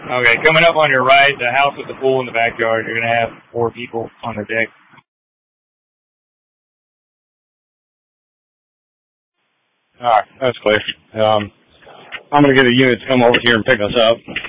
Okay, coming up on your right, the house with the pool in the backyard, you're going to have 4 people on the deck. All right, that's clear. I'm going to get a unit to come over here and pick us up.